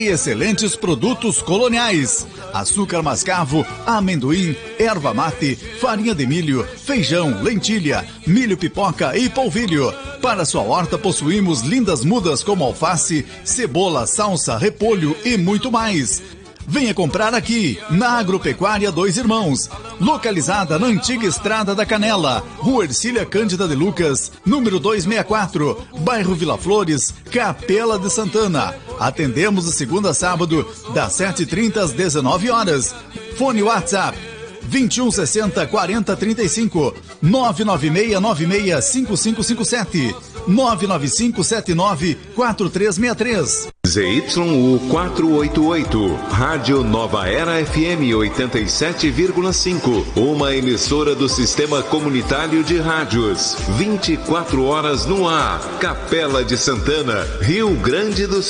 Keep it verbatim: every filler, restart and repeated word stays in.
E excelentes produtos coloniais: açúcar mascavo, amendoim, erva mate, farinha de milho, feijão, lentilha, milho pipoca e polvilho. Para sua horta possuímos lindas mudas como alface, cebola, salsa, repolho e muito mais. Venha comprar aqui, na Agropecuária Dois Irmãos, localizada na antiga Estrada da Canela, Rua Ercília Cândida de Lucas, número duzentos e sessenta e quatro, bairro Vila Flores, Capela de Santana. Atendemos de segunda a sábado, das sete e trinta às dezenove horas. Fone WhatsApp vinte e um sessenta, quarenta, trinta e cinco, nove nove seis nove seis cinco cinco cinco sete, nove nove cinco sete nove quatro três seis três. Z Y U quatrocentos e oitenta e oito, Rádio Nova Era F M oitenta e sete vírgula cinco, uma emissora do Sistema Comunitário de Rádios, vinte e quatro horas no ar, Capela de Santana, Rio Grande do Sul.